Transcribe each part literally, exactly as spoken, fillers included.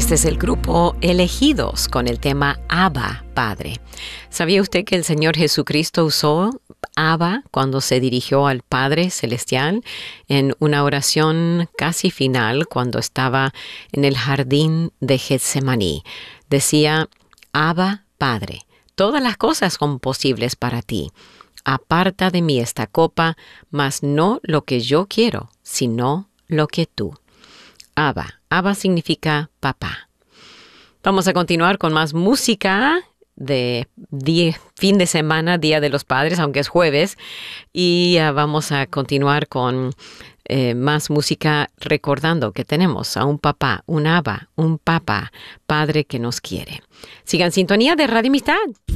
Este es el grupo Elegidos con el tema Abba, Padre. ¿Sabía usted que el Señor Jesucristo usó Abba cuando se dirigió al Padre Celestial en una oración casi final cuando estaba en el jardín de Getsemaní? Decía, Abba, Padre, todas las cosas son posibles para ti. Aparta de mí esta copa, mas no lo que yo quiero, sino lo que tú. Abba. Abba significa papá. Vamos a continuar con más música de día, fin de semana, Día de los Padres, aunque es jueves. Y uh, vamos a continuar con eh, más música recordando que tenemos a un papá, un Abba, un papá, padre que nos quiere. Sigan en sintonía de Radio Amistad.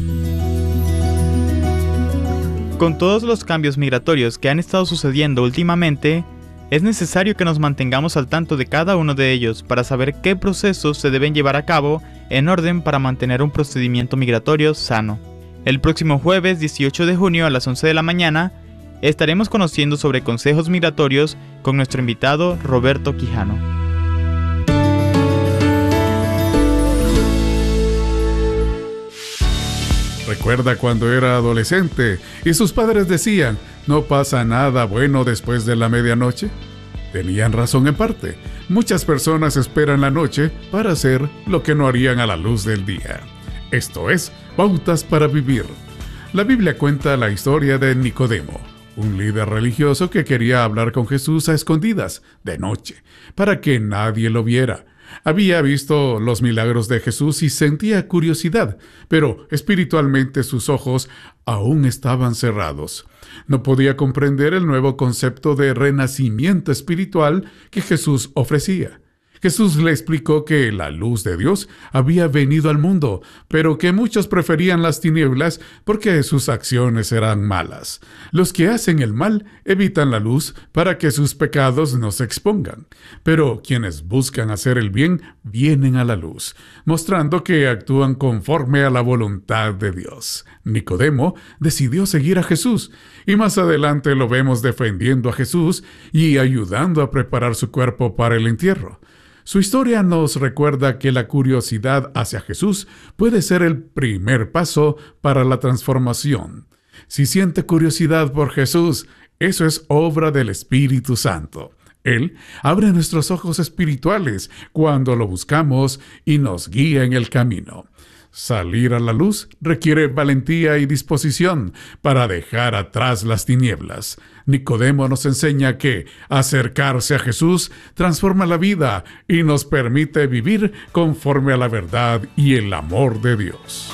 Con todos los cambios migratorios que han estado sucediendo últimamente, es necesario que nos mantengamos al tanto de cada uno de ellos para saber qué procesos se deben llevar a cabo en orden para mantener un procedimiento migratorio sano. El próximo jueves dieciocho de junio a las once de la mañana estaremos conociendo sobre consejos migratorios con nuestro invitado Roberto Quijano. Recuerda cuando era adolescente y sus padres decían, ¿no pasa nada bueno después de la medianoche? Tenían razón en parte. Muchas personas esperan la noche para hacer lo que no harían a la luz del día. Esto es, pautas para vivir. La Biblia cuenta la historia de Nicodemo, un líder religioso que quería hablar con Jesús a escondidas, de noche, para que nadie lo viera. Había visto los milagros de Jesús y sentía curiosidad, pero espiritualmente sus ojos aún estaban cerrados. No podía comprender el nuevo concepto de renacimiento espiritual que Jesús ofrecía. Jesús le explicó que la luz de Dios había venido al mundo, pero que muchos preferían las tinieblas porque sus acciones eran malas. Los que hacen el mal evitan la luz para que sus pecados no se expongan, pero quienes buscan hacer el bien vienen a la luz, mostrando que actúan conforme a la voluntad de Dios. Nicodemo decidió seguir a Jesús, y más adelante lo vemos defendiendo a Jesús y ayudando a preparar su cuerpo para el entierro. Su historia nos recuerda que la curiosidad hacia Jesús puede ser el primer paso para la transformación. Si siente curiosidad por Jesús, eso es obra del Espíritu Santo. Él abre nuestros ojos espirituales cuando lo buscamos y nos guía en el camino. Salir a la luz requiere valentía y disposición para dejar atrás las tinieblas. Nicodemo nos enseña que acercarse a Jesús transforma la vida y nos permite vivir conforme a la verdad y el amor de Dios.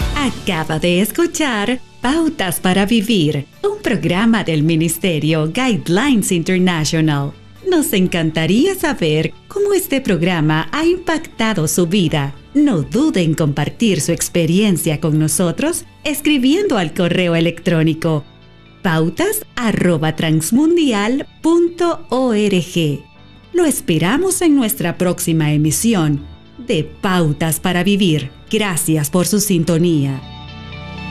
Acaba de escuchar Pautas para Vivir, un programa del Ministerio Guidelines International. Nos encantaría saber cómo este programa ha impactado su vida. No dude en compartir su experiencia con nosotros escribiendo al correo electrónico pautas arroba transmundial punto org. Lo esperamos en nuestra próxima emisión de Pautas para Vivir. Gracias por su sintonía.